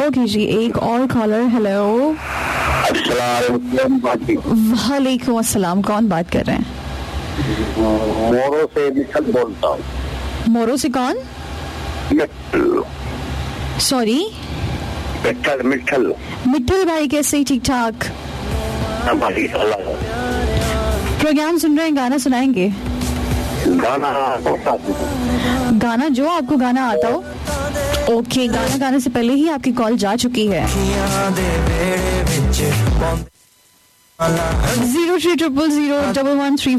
Okay जी, एक और collar. Hello, वालेकुम अस्सलाम। कौन बात कर रहे हैं? मोरो से मिठल बोलता हूँ। मोरो से कौन? सॉरी, मिठल मिठल मिठल भाई, कैसे? ठीक ठाक। प्रोग्राम सुन रहे हैं, गाना सुनाएंगे? गाना जो आपको गाना आता हो। ओके, गाना गाने से पहले ही आपकी कॉल जा चुकी है। 03000113